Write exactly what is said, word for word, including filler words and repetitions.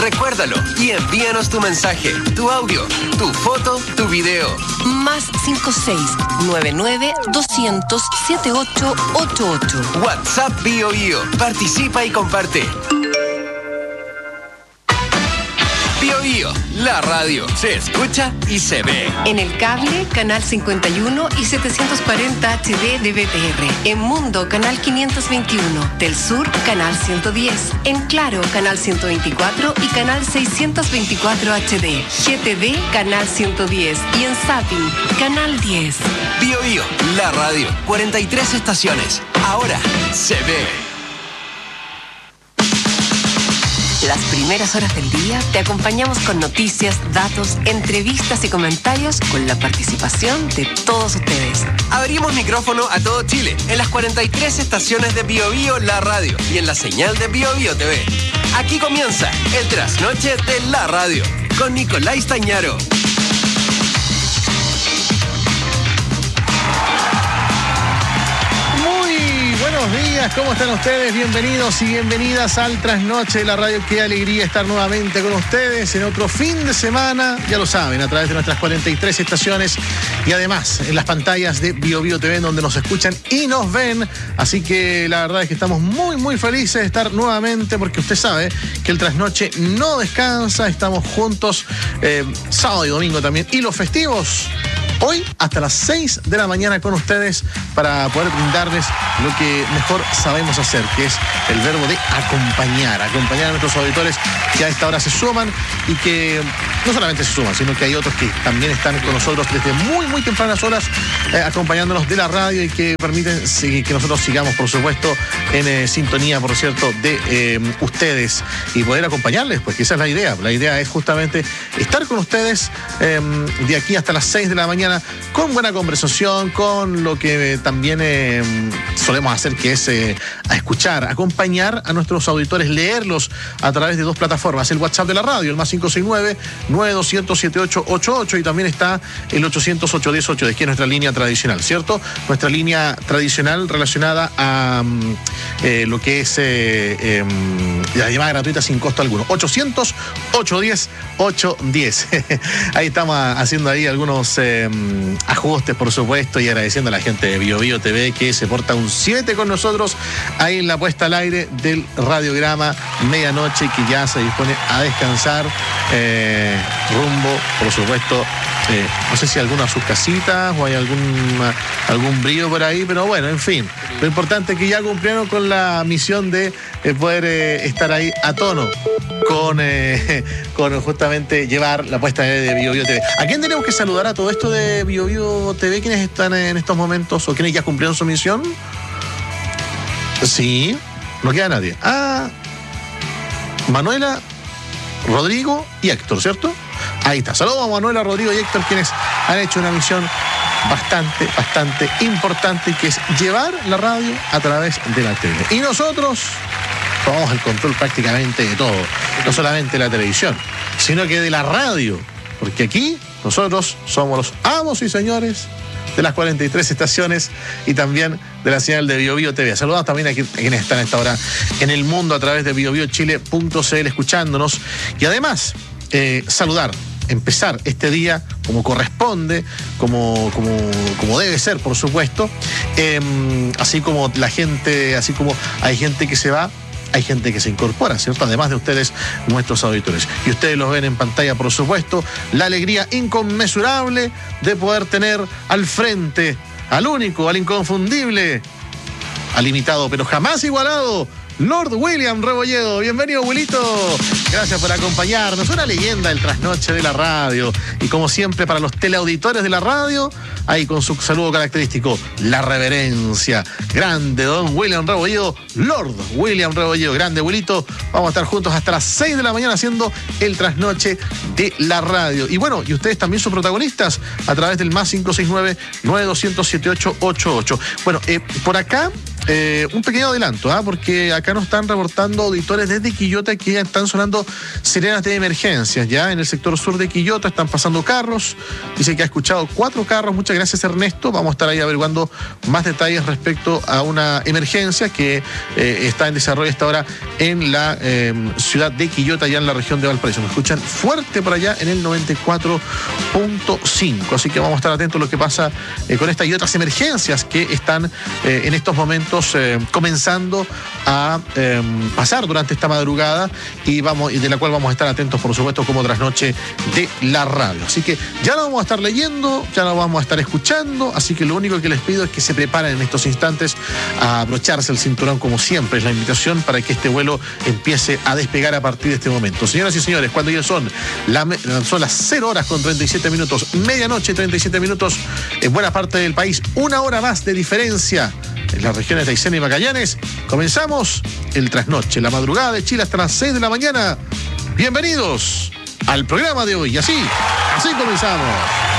Recuérdalo y envíanos tu mensaje, tu audio, tu foto, tu video. Más cinco seis nueve nueve doscientos setenta y ocho ochenta y ocho. WhatsApp Bio Bio. Participa y comparte. Bio Bio, la radio se escucha y se ve. En el cable, canal cincuenta y uno y setecientos cuarenta H D de B T R. En Mundo, canal quinientos veintiuno. Del Sur, canal ciento diez. En Claro, canal ciento veinticuatro y canal seiscientos veinticuatro H D. G T V, canal ciento diez. Y en Zapping, canal diez. Bio Bio, la radio. cuarenta y tres estaciones. Ahora se ve. Las primeras horas del día te acompañamos con noticias, datos, entrevistas y comentarios con la participación de todos ustedes. Abrimos micrófono a todo Chile en las cuarenta y tres estaciones de Bio Bio, la radio y en la señal de Bio Bio T V. Aquí comienza el trasnoche de la radio con Nicolás Tañaro. Buenos días, ¿cómo están ustedes? Bienvenidos y bienvenidas al Trasnoche de la Radio. Qué alegría estar nuevamente con ustedes en otro fin de semana, ya lo saben, a través de nuestras cuarenta y tres estaciones y además en las pantallas de Bio Bio T V donde nos escuchan y nos ven. Así que la verdad es que estamos muy muy felices de estar nuevamente porque usted sabe que el Trasnoche no descansa, estamos juntos eh, sábado y domingo también y los festivos. Hoy hasta las seis de la mañana con ustedes para poder brindarles lo que mejor sabemos hacer, que es el verbo de acompañar, acompañar a nuestros auditores que a esta hora se suman y que no solamente se suman, sino que hay otros que también están con nosotros desde muy, muy tempranas horas eh, acompañándonos de la radio y que permiten sí, que nosotros sigamos, por supuesto, en eh, sintonía, por cierto, de eh, ustedes y poder acompañarles, pues que esa es la idea. La idea es justamente estar con ustedes eh, de aquí hasta las seis de la mañana con buena conversación, con lo que también eh, solemos hacer, que es eh, a escuchar, acompañar a nuestros auditores, leerlos a través de dos plataformas, el WhatsApp de la radio, el más cinco seis nueve nueve dos cero cero siete ocho ocho ocho y también está el ochocientos ocho diez ocho diez, que es nuestra línea tradicional, ¿cierto? Nuestra línea tradicional relacionada a eh, lo que es eh, eh, la llamada gratuita sin costo alguno, ochocientos ocho diez ocho diez. Ahí estamos haciendo ahí algunos eh, ajustes, por supuesto, y agradeciendo a la gente de Bio Bio T V que se porta un siete con nosotros ahí en la puesta al aire del radiograma medianoche, que ya se dispone a descansar eh, rumbo, por supuesto, eh, no sé si alguna a sus casitas o hay algún, algún brillo por ahí, pero bueno, en fin, lo importante es que ya cumplieron con la misión de eh, poder eh, estar ahí a tono con, eh, con justamente llevar la puesta de, de Bio Bio T V. ¿A quién tenemos que saludar a todo esto de Bio Bio T V? ¿Quiénes están en estos momentos o quiénes ya cumplieron su misión? Sí, no queda nadie. Ah, Manuela, Rodrigo y Héctor, ¿cierto? Ahí está. Saludos a Manuela, Rodrigo y Héctor, quienes han hecho una misión bastante, bastante importante, que es llevar la radio a través de la tele. Y nosotros tomamos el control prácticamente de todo, no solamente de la televisión, sino que de la radio, porque aquí nosotros somos los amos y señores de las cuarenta y tres estaciones y también de la señal de Bio Bio T V. Saludos también a quienes están a esta hora en el mundo a través de bio bio chile punto c l escuchándonos y además eh, saludar, empezar este día como corresponde, como, como, como debe ser, por supuesto, eh, así como la gente, así como hay gente que se va, hay gente que se incorpora, ¿cierto? Además de ustedes, nuestros auditores. Y ustedes los ven en pantalla, por supuesto, la alegría inconmensurable de poder tener al frente, al único, al inconfundible, al imitado, pero jamás igualado, Lord William Rebolledo. Bienvenido, abuelito. Gracias por acompañarnos. Una leyenda del trasnoche de la radio. Y como siempre, para los teleauditores de la radio, ahí con su saludo característico, la reverencia. Grande, don William Rebolledo. Lord William Rebolledo. Grande, abuelito. Vamos a estar juntos hasta las seis de la mañana haciendo el trasnoche de la radio. Y bueno, y ustedes también son protagonistas a través del más cinco seis nueve nueve dos cero cero siete ocho ocho ocho. Bueno, eh, por acá eh, un pequeño adelanto, ¿ah? porque acá nos están reportando auditores desde Quillota que están sonando sirenas de emergencias, ya en el sector sur de Quillota están pasando carros, dice que ha escuchado cuatro carros, muchas gracias Ernesto, vamos a estar ahí averiguando más detalles respecto a una emergencia que eh, está en desarrollo hasta ahora en la eh, ciudad de Quillota, ya en la región de Valparaíso. Me escuchan fuerte por allá en el noventa y cuatro punto cinco, así que vamos a estar atentos a lo que pasa eh, con esta y otras emergencias que están eh, en estos momentos Eh, comenzando a eh, pasar durante esta madrugada y vamos y de la cual vamos a estar atentos, por supuesto, como trasnoche de la radio. Así que ya lo vamos a estar leyendo, ya lo vamos a estar escuchando, así que lo único que les pido es que se preparen en estos instantes a abrocharse el cinturón, como siempre es la invitación para que este vuelo empiece a despegar a partir de este momento. Señoras y señores, cuando ya son, la, son las cero horas con treinta y siete minutos, medianoche treinta y siete minutos en buena parte del país, una hora más de diferencia en las regiones de Aysén y Magallanes, comenzamos el trasnoche, la madrugada de Chile hasta las seis de la mañana. Bienvenidos al programa de hoy. Y así, así comenzamos.